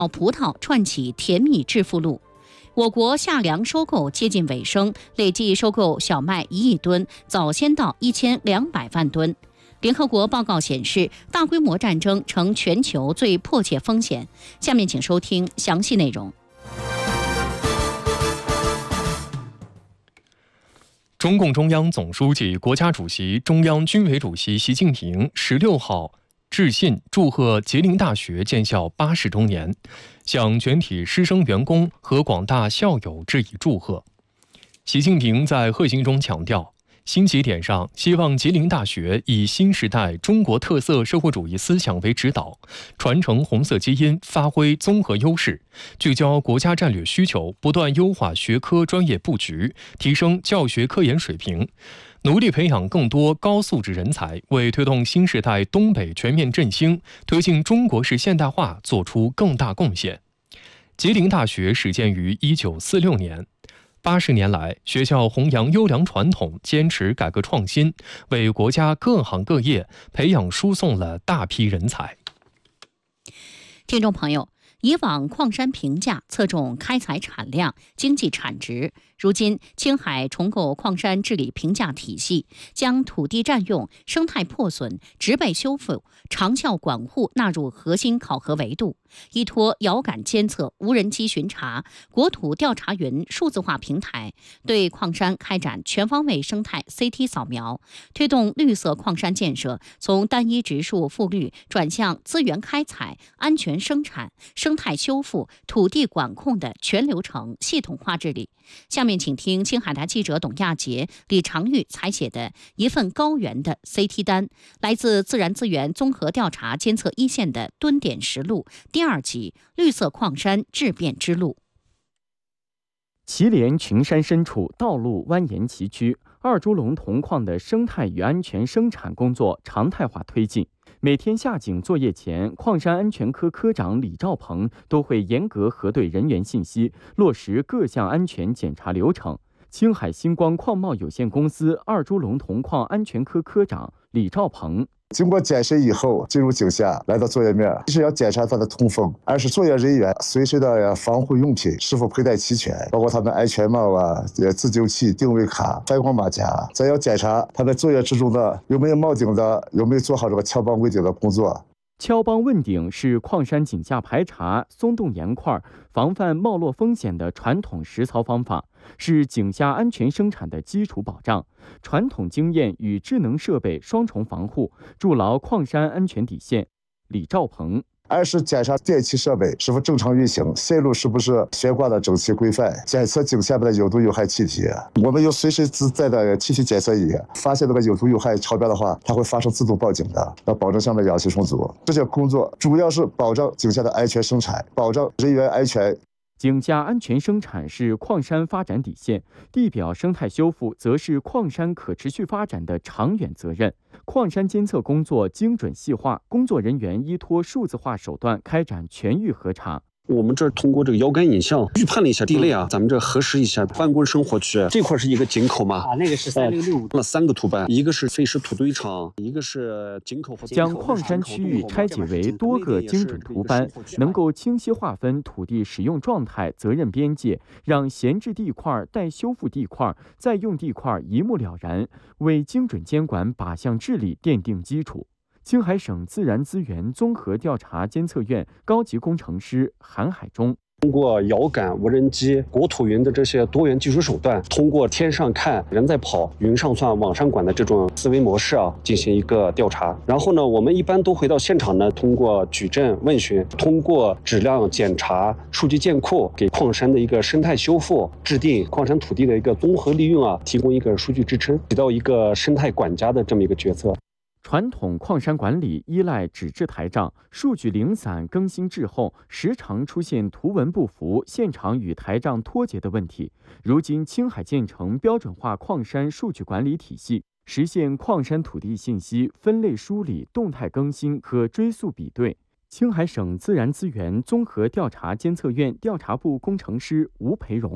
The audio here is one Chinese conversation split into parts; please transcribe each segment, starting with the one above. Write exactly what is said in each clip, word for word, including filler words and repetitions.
葡萄串起甜蜜致富路。我国夏粮收购接近尾声，累计收购小麦一亿吨，早先到一千两百万吨。联合国报告显示，大规模战争成全球最迫切风险。下面请收听详细内容。 中共中央总书记、国家主席、中央军委主席习近平十六号致信祝贺吉林大学建校八十周年，向全体师生员工和广大校友致以祝贺。习近平在贺信中强调，新起点上，希望吉林大学以新时代中国特色社会主义思想为指导，传承红色基因，发挥综合优势，聚焦国家战略需求，不断优化学科专业布局，提升教学科研水平，努力培养更多高素质人才，为推动新时代东北全面振兴、推进中国式现代化做出更大贡献。吉林大学始建于一九四六年。八十年来，学校弘扬优良传统，坚持改革创新，为国家各行各业培养输送了大批人才。 听众朋友，以往矿山评价侧重开采产量、经济产值，如今青海重构矿山治理评价体系，将土地占用、生态破损、植被修复、长效管护纳入核心考核维度，依托遥感监测、无人机巡查、国土调查云数字化平台，对矿山开展全方位生态 C T 扫描，推动绿色矿山建设从单一植树复绿转向资源开采、安全生产、生态修复、土地管控的全流程系统化治理。下面请听青海台记者董亚杰、李长玉采写的一份高原的 C T 单，来自自然资源综合调查监测一线的蹲点实录第二集绿色矿山质变之路。 祁连群山深处，道路蜿蜒崎岖，二猪龙铜矿的生态与安全生产工作常态化推进。每天下井作业前，矿山安全科科长李兆鹏都会严格核对人员信息，落实各项安全检查流程。青海星光矿贸有限公司二猪龙铜矿安全科科长李兆鹏。 经过检审以后，进入井下，来到作业面，一是要检查它的通风，二是作业人员随身的防护用品是否佩戴齐全，包括他们安全帽啊、自救器、定位卡、反光马甲。再要检查他们作业之中的有没有冒顶的，有没有做好这个敲帮问顶的工作。 敲帮问顶是矿山井下排查、松动岩块、防范冒落风险的传统实操方法，是井下安全生产的基础保障。传统经验与智能设备双重防护，筑牢矿山安全底线。李兆鹏。 二是检查电气设备是否正常运行，线路是不是悬挂的整齐规范，检测井下面的有毒有害气体。我们有随身自带的气体检测仪，发现那个有毒有害超标的话，它会发生自动报警的，要保证下面氧气充足。这些工作主要是保障井下的安全生产，保障人员安全。 井下安全生产是矿山发展底线，地表生态修复则是矿山可持续发展的长远责任。矿山监测工作精准细化，工作人员依托数字化手段开展全域核查。 我们这儿通过这个遥感影像预判了一下地类啊，咱们这核实一下办公生活区这块是一个井口嘛？ 啊，那个是三六六五， 了三个图板，一个是废石土堆场，一个是井口和将矿山区域拆解为多个精准图班，能够清晰划分土地使用状态、责任边界，让闲置地块、待修复地块、再用地块一目了然，为精准监管靶向治理奠定基础。青海省自然资源综合调查监测院高级工程师韩海忠。 通过遥感、无人机、国土云的这些多元技术手段，通过天上看、人在跑、云上算、网上管的这种思维模式啊，进行一个调查。然后呢，我们一般都回到现场呢，通过举证问询，通过质量检查、数据建库，给矿山的一个生态修复、制定矿山土地的一个综合利用啊，提供一个数据支撑，起到一个生态管家的这么一个角色。 传统矿山管理依赖纸质台账，数据零散、更新滞后，时常出现图文不符、现场与台账脱节的问题。如今，青海建成标准化矿山数据管理体系，实现矿山土地信息分类梳理、动态更新、可追溯比对。青海省自然资源综合调查监测院调查部工程师吴培荣。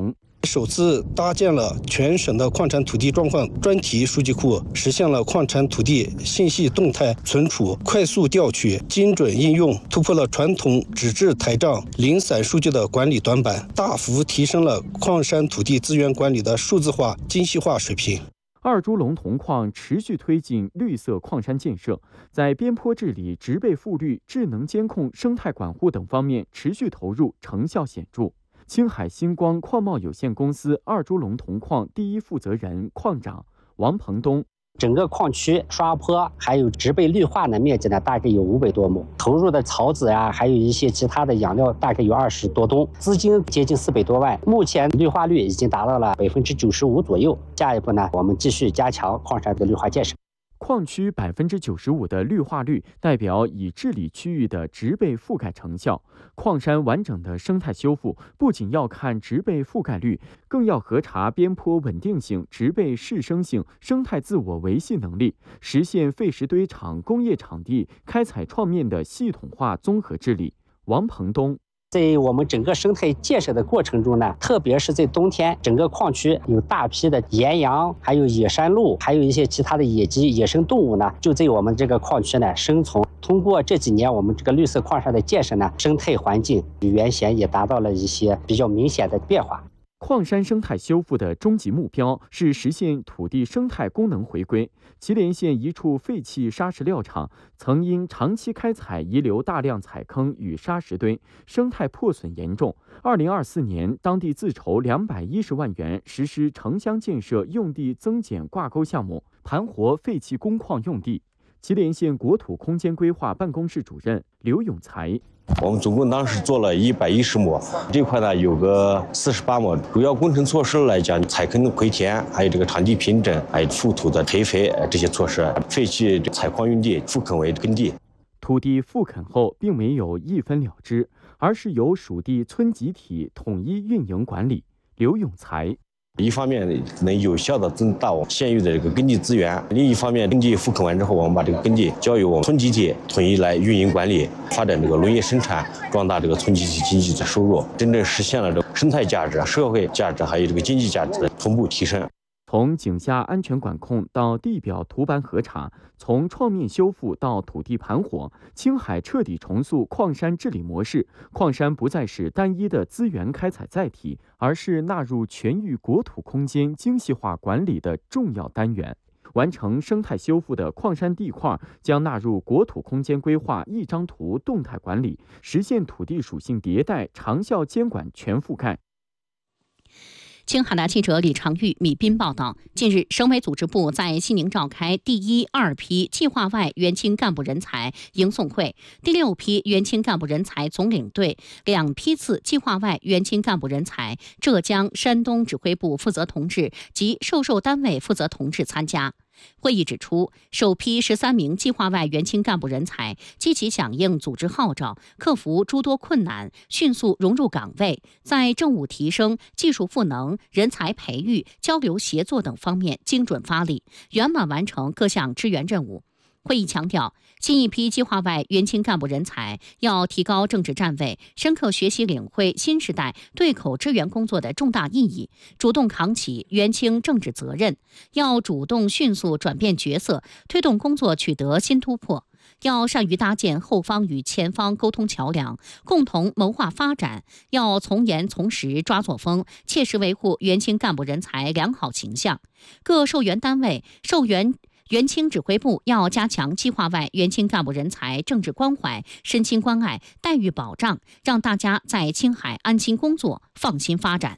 首次搭建了全省的矿产土地状况专题数据库，实现了矿产土地信息动态存储、快速调取、精准应用，突破了传统纸质台账、零散数据的管理短板，大幅提升了矿山土地资源管理的数字化、精细化水平。 二猪龙铜矿持续推进绿色矿山建设，在边坡治理、植被复绿、智能监控、生态管护等方面持续投入，成效显著。青海星光矿贸有限公司二猪龙铜矿第一负责人矿长王鹏东。 整个矿区刷坡还有植被绿化的面积呢，大概有五百多亩，投入的草籽呀、啊，还有一些其他的养料，大概有二十多吨，资金接近四百多万。目前绿化率已经达到了百分之九十五左右。下一步呢，我们继续加强矿山的绿化建设。 矿区百分之九十五的绿化率，代表已治理区域的植被覆盖成效。矿山完整的生态修复，不仅要看植被覆盖率，更要核查边坡稳定性、植被适生性、生态自我维系能力，实现废石堆场、工业场地开采创面的系统化综合治理。王鹏东。 在我们整个生态建设的过程中呢，特别是在冬天，整个矿区有大批的岩羊，还有野山鹿，还有一些其他的野鸡、野生动物呢，就在我们这个矿区呢生存。通过这几年我们这个绿色矿山的建设呢，生态环境与原先也达到了一些比较明显的变化。 矿山生态修复的终极目标是实现土地生态功能回归。祁连县一处废弃砂石料厂曾因长期开采遗留大量采坑与砂石堆，生态破损严重。二零二四年，当地自筹两百一十万元实施城乡建设用地增减挂钩项目，盘活废弃工矿用地。祁连县国土空间规划办公室主任刘永才。 我们总共当时做了一百一十亩，这块呢有个四十八亩。主要工程措施来讲，采坑回填，还有这个场地平整，还有覆土的培肥这些措施，废弃采矿用地复垦为耕地。 土地复垦后，并没有一分了之，而是由属地村集体统一运营管理。刘永才。 一方面能有效地增大我们县域的这个耕地资源，另一方面耕地复垦完之后，我们把这个耕地交由我们村集体统一来运营管理，发展这个农业生产，壮大这个村集体经济的收入，真正实现了这个生态价值、社会价值还有这个经济价值的同步提升。 从井下安全管控到地表图板核查，从创面修复到土地盘活，青海彻底重塑矿山治理模式。矿山不再是单一的资源开采载体，而是纳入全域国土空间精细化管理的重要单元。完成生态修复的矿山地块将纳入国土空间规划一张图动态管理，实现土地属性迭代、长效监管全覆盖。 青海的记者李长玉、米斌报道，近日，省委组织部在西宁召开第一、二批计划外援青干部人才迎送会，第六批援青干部人才总领队两批次计划外援青干部人才浙江、山东指挥部负责同志及授受单位负责同志参加。会议指出，首批十三名计划外援青干部人才积极响应组织号召，克服诸多困难，迅速融入岗位，在政务提升、技术赋能、人才培育、交流协作等方面精准发力，圆满完成各项支援任务。会议强调，新一批计划外援青干部人才要提高政治站位，深刻学习领会新时代对口支援工作的重大意义，主动扛起援青政治责任，要主动迅速转变角色，推动工作取得新突破。要善于搭建后方与前方沟通桥梁，共同谋划发展。要从严从实抓作风，切实维护援青干部人才良好形象。各受援单位、受援援青指挥部要加强计划外援青干部人才政治关怀、身心关爱、待遇保障，让大家在青海安心工作、放心发展。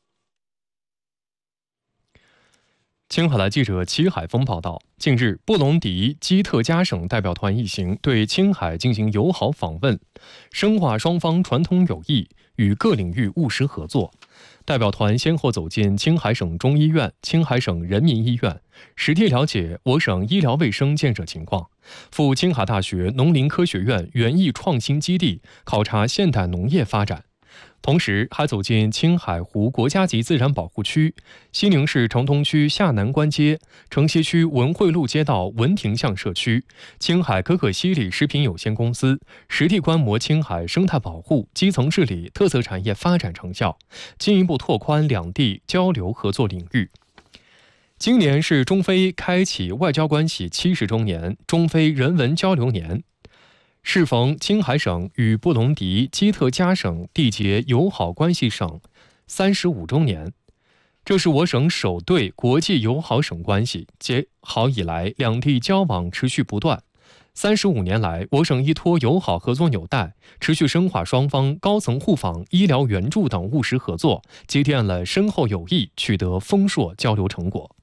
青海的记者齐海峰报道，近日，布隆迪基特加省代表团一行对青海进行友好访问，深化双方传统友谊与各领域务实合作。代表团先后走进青海省中医院、青海省人民医院，实地了解我省医疗卫生建设情况，赴青海大学农林科学院园艺创新基地考察现代农业发展。 同时还走进青海湖国家级自然保护区、西宁市城东区下南关街、城西区文汇路街道文亭巷社区、青海可可西里食品有限公司，实地观摩青海生态保护、基层治理、特色产业发展成效，进一步拓宽两地交流合作领域。今年是中非开启外交关系七十周年，中非人文交流年。适逢青海省与布隆迪基特加省缔结友好关系省三十五周年，这是我省首对国际友好省关系，结好以来，两地交往持续不断。三十五年来，我省依托友好合作纽带，持续深化双方高层互访、医疗援助等务实合作，积淀了深厚友谊，取得丰硕交流成果。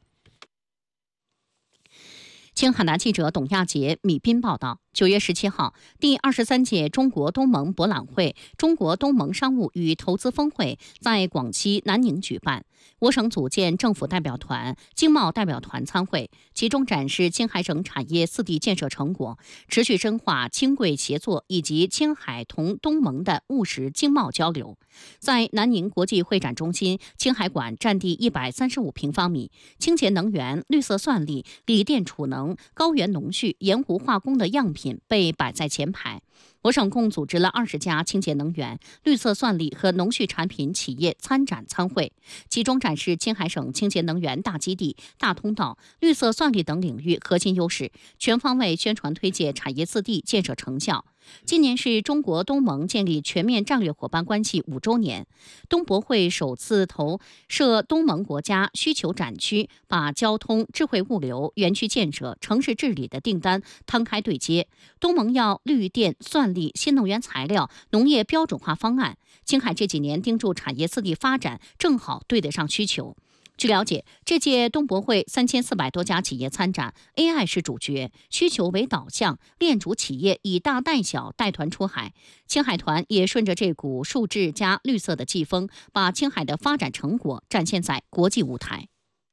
青海达记者董亚杰、米斌报道。九月十七号，第二十三届中国东盟博览会、中国东盟商务与投资峰会在广西南宁举办。我省组建政府代表团、经贸代表团参会，集中展示青海省产业四地建设成果，持续深化青贵协作以及青海同东盟的务实经贸交流。在南宁国际会展中心，青海馆占地一百三十五平方米，清洁能源、绿色算力、锂电储能、高原农畜、盐湖化工的样品被摆在前排。我省共组织了二十家清洁能源、绿色算力和农畜产品企业参展参会，集中展示青海省清洁能源大基地、大通道、绿色算力等领域核心优势，全方位宣传推介产业四地建设成效。今年是中国东盟建立全面战略伙伴关系五周年，东博会首次投设东盟国家需求展区，把交通、智慧物流、园区建设、城市治理的订单摊开对接。东盟要绿电、算力、新能源材料、农业标准化方案。青海这几年盯住产业四地发展，正好对得上需求。据了解，这届东博会三千四百多家企业参展 ，A I 是主角，需求为导向，链主企业以大带小带团出海。青海团也顺着这股数字加绿色的季风，把青海的发展成果展现在国际舞台。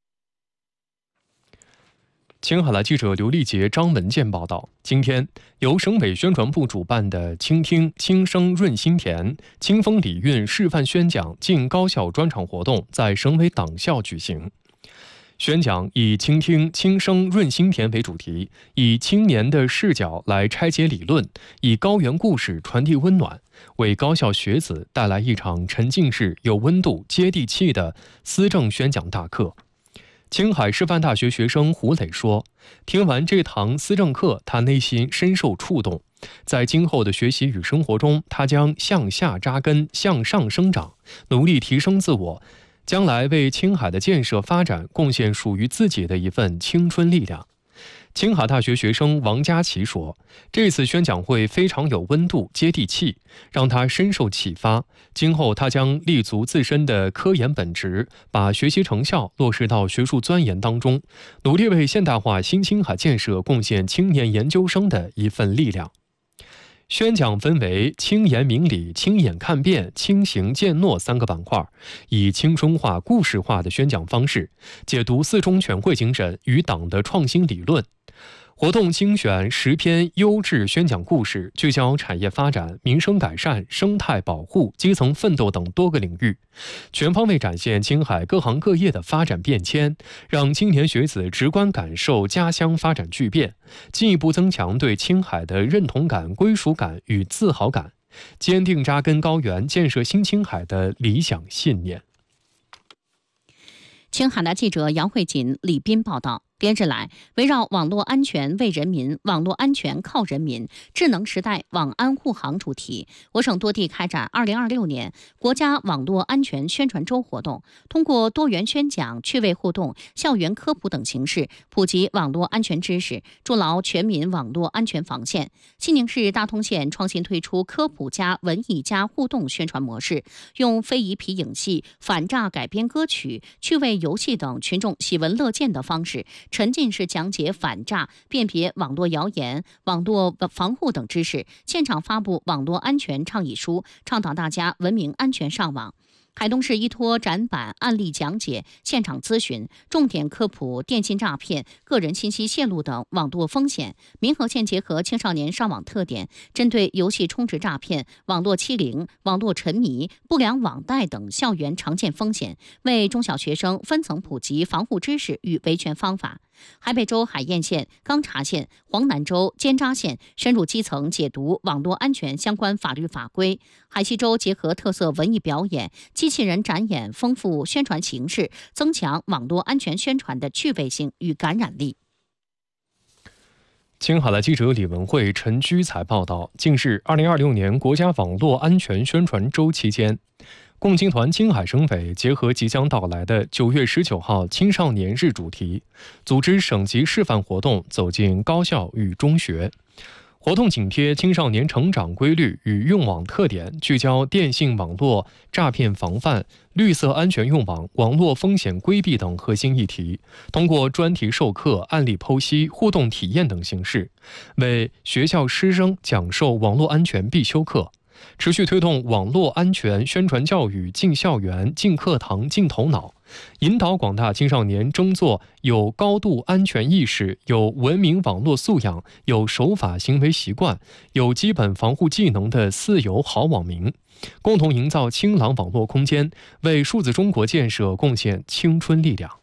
青海的记者刘丽杰、张文健报道，今天由省委宣传部主办的倾听轻声润心田清风礼韵示范宣讲进高校专场活动在省委党校举行。宣讲以倾听轻声润心田为主题，以青年的视角来拆解理论，以高原故事传递温暖，为高校学子带来一场沉浸式、有温度、接地气的思政宣讲大课。青海师范大学学生胡磊说，听完这堂思政课，他内心深受触动，在今后的学习与生活中，他将向下扎根，向上生长，努力提升自我，将来为青海的建设发展贡献属于自己的一份青春力量。青海大学学生王佳琪说，这次宣讲会非常有温度、接地气，让他深受启发。今后他将立足自身的科研本职，把学习成效落实到学术钻研当中，努力为现代化新青海建设贡献青年研究生的一份力量。宣讲分为轻言明理、亲眼看遍、轻行践诺三个板块，以青春化、故事化的宣讲方式，解读四中全会精神与党的创新理论。活动精选十篇优质宣讲故事，聚焦产业发展、民生改善、生态保护、基层奋斗等多个领域，全方位展现青海各行各业的发展变迁，让青年学子直观感受家乡发展巨变，进一步增强对青海的认同感、归属感与自豪感，坚定扎根高原、建设新青海的理想信念。 青海的记者杨慧锦、李斌报道。连日来，围绕网络安全为人民、网络安全靠人民、智能时代网安护航主题，我省多地开展二零二六年国家网络安全宣传周活动，通过多元宣讲、趣味互动、校园科普等形式，普及网络安全知识，筑牢全民网络安全防线。西宁市大通县创新推出科普加文艺加互动宣传模式，用非遗皮影戏、反诈改编歌曲、趣味游戏等群众喜闻乐见的方式，沉浸式讲解反诈、辨别网络谣言、网络防护等知识，现场发布网络安全倡议书，倡导大家文明安全上网。 海东市依托展板、案例讲解、现场咨询，重点科普电信诈骗、个人信息泄露等网络风险。民和县结合青少年上网特点，针对游戏充值诈骗、网络欺凌、网络沉迷、不良网贷等校园常见风险，为中小学生分层普及防护知识与维权方法。海北州海晏县、钢察县、黄南州尖扎县深入基层解读网络安全相关法律法规。海西州结合特色文艺表演、机器人展演，丰富宣传形式，增强网络安全宣传的趣味性与感染力。 青海的记者李文慧、陈居才报道，近日二零二六年国家网络安全宣传周期间，共青团青海省委结合即将到来的九月十九号青少年日主题，组织省级示范活动走进高校与中学。活动紧贴青少年成长规律与用网特点，聚焦电信网络诈骗防范、绿色安全用网、网络风险规避等核心议题，通过专题授课、案例剖析、互动体验等形式，为学校师生讲授网络安全必修课。持续推动网络安全宣传教育进校园、进课堂、进头脑，引导广大青少年争做有高度安全意识、有文明网络素养、有守法行为习惯、有基本防护技能的四有好网民，共同营造清朗网络空间，为数字中国建设贡献青春力量。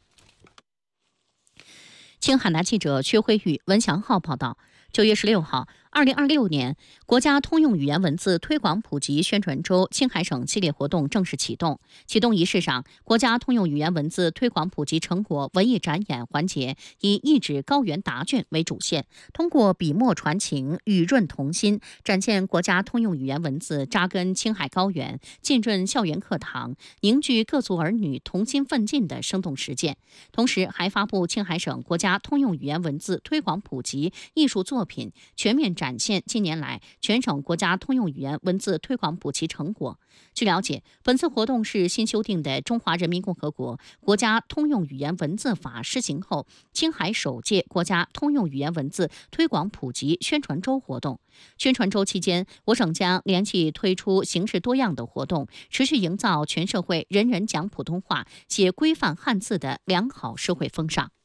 青海南记者薛辉宇、文祥浩报道。九月十六号，二零二六年国家通用语言文字推广普及宣传周青海省系列活动正式启动。启动仪式上，国家通用语言文字推广普及成果文艺展演环节以一纸高原答卷为主线，通过笔墨传情、语润童心，展现国家通用语言文字扎根青海高原、浸润校园课堂、凝聚各族儿女同心奋进的生动实践。同时，还发布青海省国家通用语言文字推广普及艺术作品，全面展现近年来全省国家通用语言文字推广普及成果。据了解，本次活动是新修订的《中华人民共和国国家通用语言文字法》施行后，青海首届国家通用语言文字推广普及宣传周活动。宣传周期间，我省将连续推出形式多样的活动，持续营造全社会人人讲普通话、写规范汉字的良好社会风尚。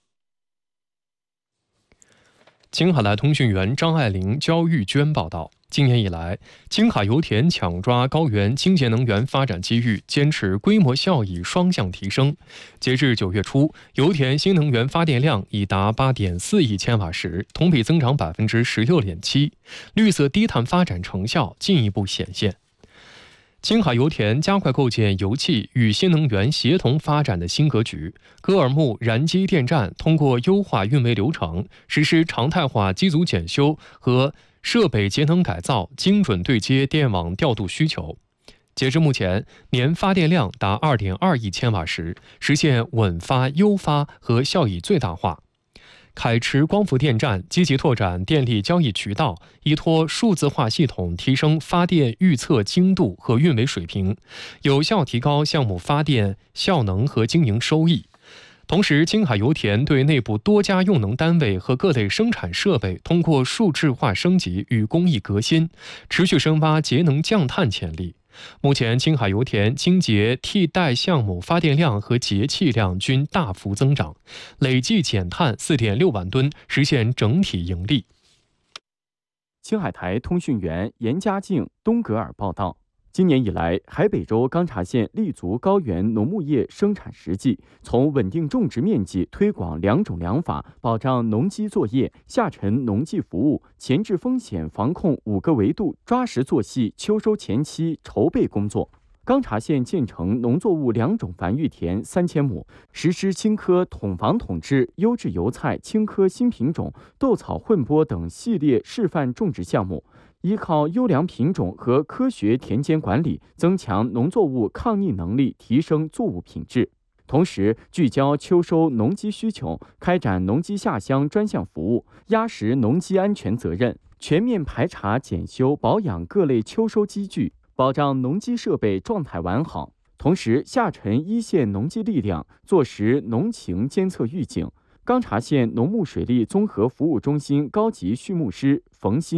青海的通讯员张爱玲、焦玉娟报道，今年以来，青海油田抢抓高原清洁能源发展机遇，坚持规模效益双向提升。截至九月初，油田新能源发电量已达八点四亿千瓦时，同比增长百分之十六点七，绿色低碳发展成效进一步显现。青海油田加快构建油气与新能源协同发展的新格局。格尔木燃机电站通过优化运维流程，实施常态化机组检修和设备节能改造，精准对接电网调度需求。截至目前，年发电量达 二点二亿千瓦时，实现稳发、优发和效益最大化。凯池光伏电站积极拓展电力交易渠道，依托数字化系统提升发电预测精度和运维水平，有效提高项目发电效能和经营收益。同时，青海油田对内部多家用能单位和各类生产设备通过数字化升级与工艺革新，持续深挖节能降碳潜力。目前，青海油田清洁替代项目发电量和节气量均大幅增长，累计减碳 四点六万吨，实现整体盈利。 青海台通讯员严家静、东格尔报道。今年以来，海北州钢察县立足高原农牧业生产实际，从稳定种植面积、推广良种良法、保障农机作业、下沉农技服务、前置风险防控五个维度，抓实做细秋收前期筹备工作。钢察县建成农作物良种繁育田三千亩，实施青稞统防统治优质油菜、青稞新品种、豆草混播等系列示范种植项目。依靠优良品种和科学田间管理，增强农作物抗逆能力，提升作物品质。同时，聚焦秋收农机需求，开展农机下乡专项服务，压实农机安全责任，全面排查检修保养各类秋收机具，保障农机设备状态完好。同时，下沉一线农机力量，做实农情监测预警。钢察县农牧水利综合服务中心高级畜牧师冯鑫。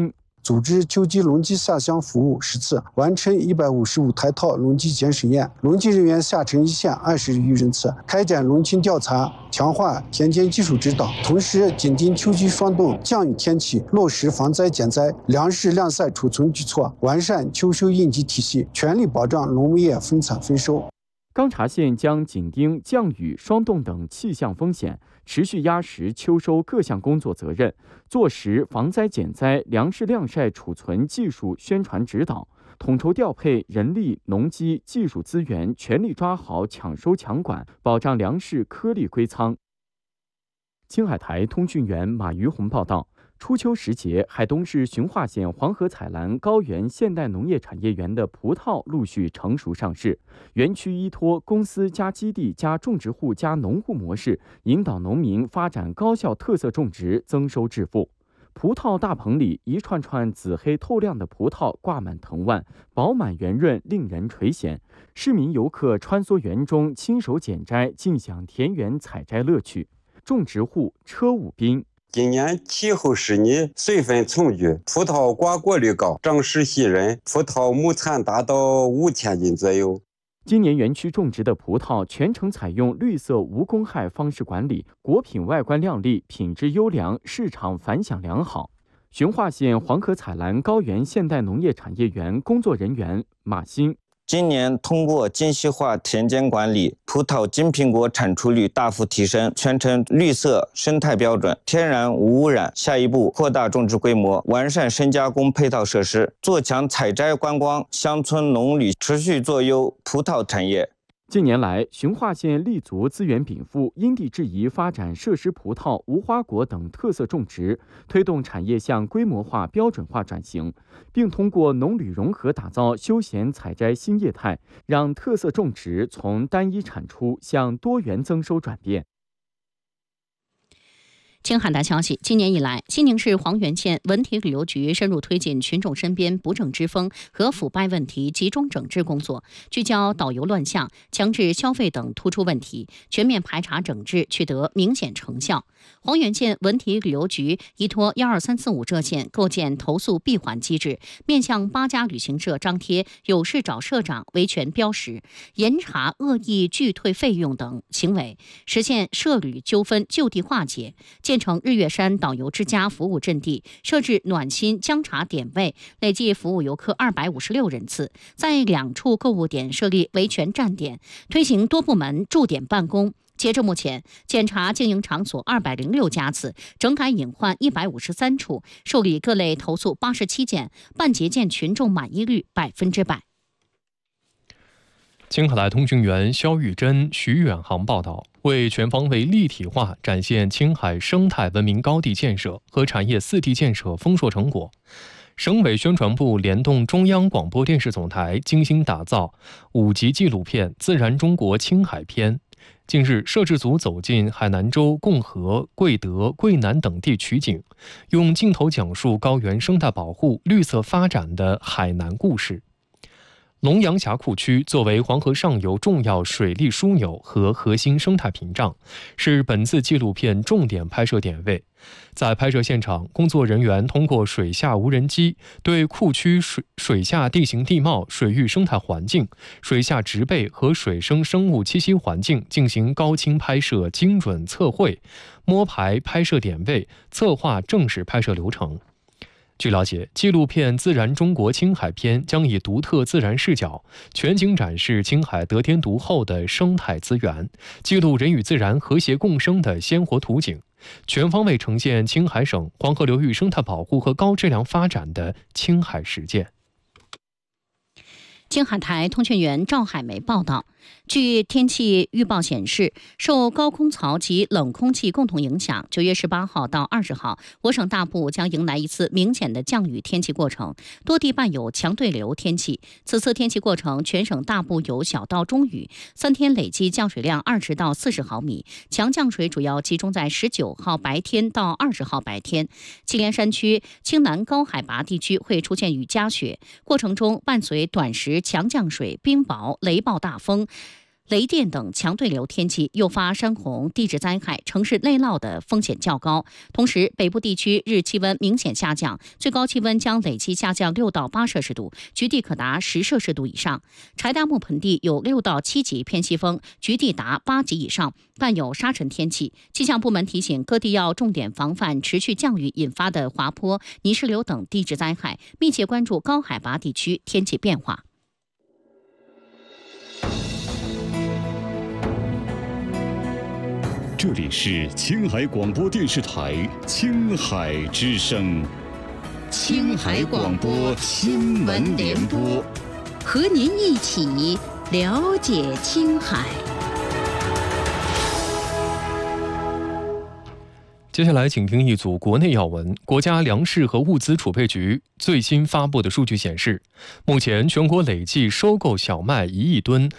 组织秋季农机下乡服务十次，完成一百五十五台套农机检实验，农机人员下沉一线二十余人次，开展农情调查，强化田间技术指导，同时紧盯秋季霜冻、降雨天气，落实防灾减灾、粮食晾晒储存举措，完善秋收应急体系，全力保障农牧业分产丰收。 钢察县将紧盯降雨、霜冻等气象风险，持续压实秋收各项工作责任，做实防灾减灾、粮食晾晒储存技术宣传指导，统筹调配人力、农机、技术资源，全力抓好抢收抢管，保障粮食颗粒归仓。青海台通讯员马于红报道。初秋时节，海东市循化县黄河采蓝高原现代农业产业园的葡萄陆续成熟上市。园区依托公司加基地加种植户加农户模式，引导农民发展高效特色种植，增收致富。葡萄大棚里，一串串紫黑透亮的葡萄挂满藤蔓，饱满圆润，令人垂涎。市民游客穿梭园中，亲手剪摘，尽享田园采摘乐趣。种植户车武斌。 今年气候湿腻，水分充足，葡萄挂果率高，长势喜人，葡萄亩产达到五千斤左右。 今年园区种植的葡萄全程采用绿色无公害方式管理，果品外观亮丽，品质优良，市场反响良好。循化县黄河采蓝高原现代农业产业园工作人员马新。 今年通过精细化田间管理，葡萄金苹果产出率大幅提升，全程绿色生态标准，天然无污染。下一步扩大种植规模，完善深加工配套设施，做强采摘观光、乡村农旅，持续做优葡萄产业。 近年来，循化县立足资源禀赋，因地制宜发展设施葡萄、无花果等特色种植，推动产业向规模化、标准化转型，并通过农旅融合打造休闲采摘新业态，让特色种植从单一产出向多元增收转变。 青海的消息，今年以来，西宁市黄原县文体旅游局深入推进群众身边不正之风和腐败问题集中整治工作，聚焦导游乱象、强制消费等突出问题，全面排查整治，取得明显成效。黄原县文体旅游局依托一二三四五热线，构建投诉闭环机制，面向八家旅行社张贴有事找社长维权标识，严查恶意拒退费用等行为，实现社旅纠纷就地化解。建成日月山导游之家服务阵地，设置暖心姜茶点位，累计服务游客二百五十六人次。在两处购物点设立维权站点，推行多部门驻点办公。截至目前，检查经营场所二百零六家次，整改隐患一百五十三处，受理各类投诉八十七件，办结件群众满意率百分之百。 青海台通讯员肖玉珍、徐远航报道，为全方位立体化展现青海生态文明高地建设和产业四地建设丰硕成果，省委宣传部联动中央广播电视总台精心打造五集纪录片《自然中国青海篇》。近日，摄制组走进海南州共和、贵德、贵南等地取景，用镜头讲述高原生态保护、绿色发展的海南故事。龙阳峡库区作为黄河上游重要水利枢纽和核心生态屏障，是本次纪录片重点拍摄点位。在拍摄现场，工作人员通过水下无人机对库区水水下地形地貌、水域生态环境、水下植被和水生生物栖息环境进行高清拍摄，精准测绘，摸排拍摄点位，策划正式拍摄流程。据了解，纪录片《自然中国青海篇》将以独特自然视角，全景展示青海得天独厚的生态资源，记录人与自然和谐共生的鲜活图景，全方位呈现青海省黄河流域生态保护和高质量发展的青海实践。 青海台通讯员赵海梅报道，据天气预报显示，受高空槽及冷空气共同影响，九月十八号到二十号，我省大部将迎来一次明显的降雨天气过程，多地伴有强对流天气。此次天气过程，全省大部有小到中雨，三天累计降水量二十到四十毫米，强降水主要集中在十九号白天到二十号白天。祁连山区、青南高海拔地区会出现雨夹雪，过程中伴随短时强降水、冰雹、雷暴大风、 雷电等强对流天气诱发山洪、地质灾害、城市内涝的风险较高。同时，北部地区日气温明显下降，最高气温将累计下降六到八摄氏度，局地可达十摄氏度以上。柴达木盆地有六到七级偏西风，局地达八级以上，伴有沙尘天气。气象部门提醒各地要重点防范持续降雨引发的滑坡、泥石流等地质灾害，密切关注高海拔地区天气变化。 这里是青海广播电视台青海之声， 青海广播新闻联播，和您一起了解青海。 接下来，请听一组国内要闻。国家粮食和物资储备局最新发布的数据显示，目前全国累计收购小麦一亿吨，